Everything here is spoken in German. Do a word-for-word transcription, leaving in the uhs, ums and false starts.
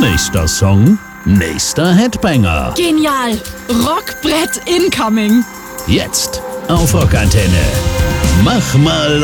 Nächster Song, nächster Headbanger. Genial! Rockbrett incoming! Jetzt auf Rockantenne. Mach mal